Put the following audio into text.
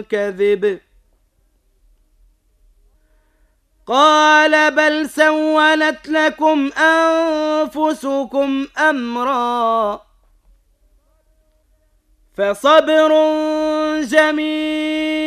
كذب قال بل سولت لكم أنفسكم أمرا، فصبر جميل